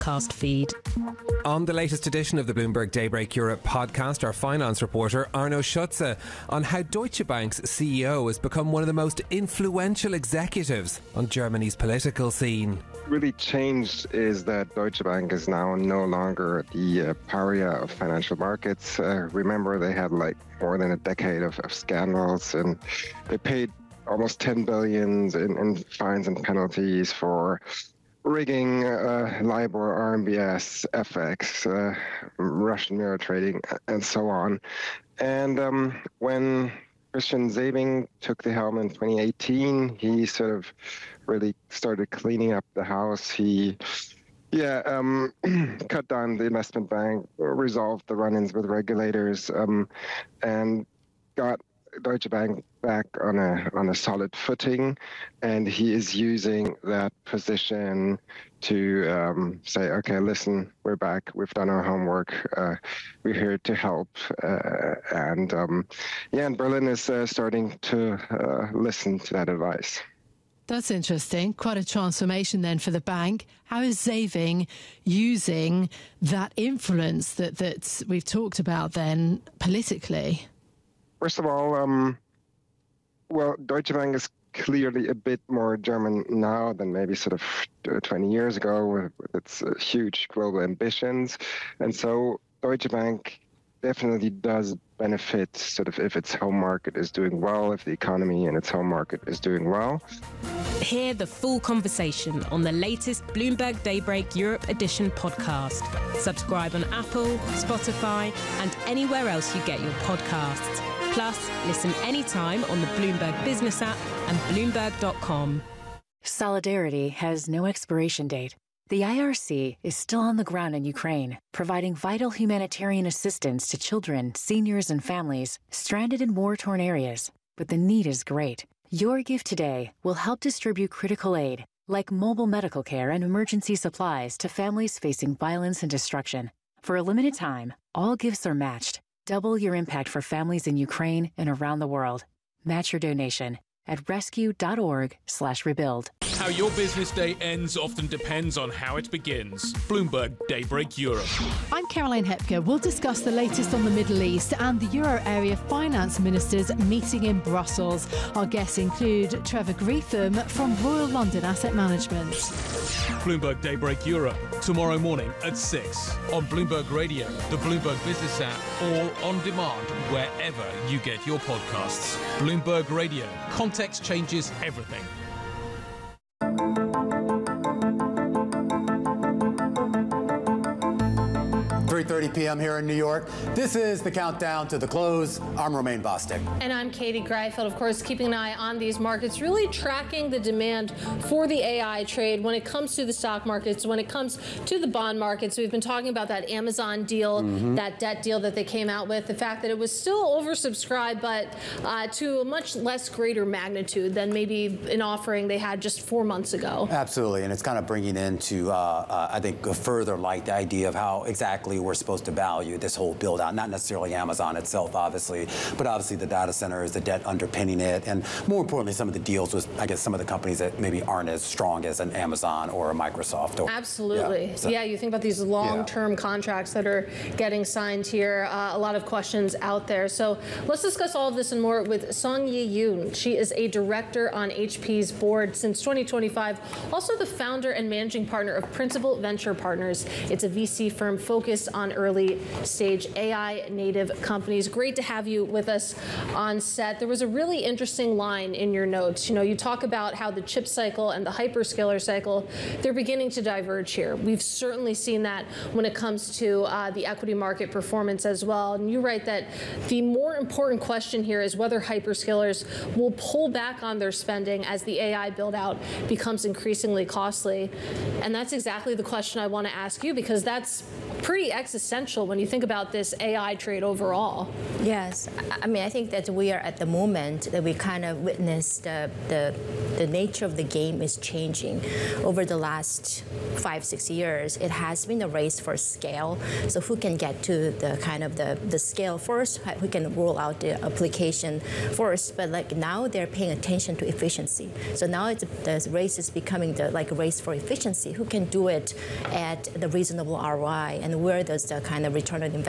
podcast feed. On the latest edition of the Bloomberg Daybreak Europe podcast, our finance reporter Arno Schutze on how Deutsche Bank's CEO has become one of the most influential executives on Germany's political scene. Really changed is that Deutsche Bank is now no longer the pariah of financial markets. Remember, they had like more than a decade of scandals, and they paid almost 10 billion in fines and penalties for rigging, LIBOR, RMBS, FX, Russian mirror trading, and so on. And when Christian Sewing took the helm in 2018, he sort of really started cleaning up the house. He cut down the investment bank, resolved the run-ins with regulators, and got Deutsche Bank back on a solid footing, and he is using that position to say, okay, listen, we're back, we've done our homework, we're here to help, and Berlin is starting to listen to that advice. That's interesting. Quite a transformation then for the bank. How is Sewing using that influence that we've talked about then politically? First of all, Deutsche Bank is clearly a bit more German now than maybe sort of 20 years ago with its huge global ambitions. And so Deutsche Bank definitely does benefit sort of if its home market is doing well, if the economy in its home market is doing well. Hear the full conversation on the latest Bloomberg Daybreak Europe Edition podcast. Subscribe on Apple, Spotify, and anywhere else you get your podcasts. Plus, listen anytime on the Bloomberg Business app and Bloomberg.com. Solidarity has no expiration date. The IRC is still on the ground in Ukraine, providing vital humanitarian assistance to children, seniors, and families stranded in war-torn areas. But the need is great. Your gift today will help distribute critical aid, like mobile medical care and emergency supplies to families facing violence and destruction. For a limited time, all gifts are matched. Double your impact for families in Ukraine and around the world. Match your donation at rescue.org/rebuild. How your business day ends often depends on how it begins. Bloomberg Daybreak Europe. I'm Caroline Hepker. We'll discuss the latest on the Middle East and the Euro area finance ministers meeting in Brussels. Our guests include Trevor Greetham from Royal London Asset Management. Bloomberg Daybreak Europe, tomorrow morning at 6 on Bloomberg Radio, the Bloomberg Business app, or on demand wherever you get your podcasts. Bloomberg Radio. Context changes everything. 3:30 p.m. here in New York. This is the countdown to the close. I'm Romaine Bostick. And I'm Katie Greifeld. Of course, keeping an eye on these markets, really tracking the demand for the AI trade when it comes to the stock markets, when it comes to the bond markets. We've been talking about that Amazon deal, that debt deal that they came out with, the fact that it was still oversubscribed, but to a much less greater magnitude than maybe an offering they had just 4 months ago. Absolutely, and it's kind of bringing into, I think, a further light the idea of how exactly we're supposed to value this whole build out, not necessarily Amazon itself, obviously, but obviously the data centers, the debt underpinning it, and more importantly, some of the deals with, I guess, some of the companies that maybe aren't as strong as an Amazon or a Microsoft. Or, Absolutely. Yeah, you think about these long-term contracts that are getting signed here, a lot of questions out there. So let's discuss all of this and more with Song-Yi Yoon. She is a director on HP's board since 2025, also the founder and managing partner of Principal Venture Partners. It's a VC firm focused on early-stage AI-native companies. Great to have you with us on set. There was a really interesting line in your notes. You know, you talk about how the chip cycle and the hyperscaler cycle, they're beginning to diverge here. We've certainly seen that when it comes to the equity market performance as well. And you write that the more important question here is whether hyperscalers will pull back on their spending as the AI build-out becomes increasingly costly. And that's exactly the question I want to ask you, because that's pretty existential when you think about this AI trade overall. Yes, I mean, I think that we are at the moment that we kind of witnessed the the nature of the game is changing. Over the last 5-6 years, it has been a race for scale. So who can get to the kind of the scale first, who can roll out the application first. But like now they're paying attention to efficiency. So now the race is becoming a race for efficiency. Who can do it at the reasonable ROI, and where does the kind of return on investment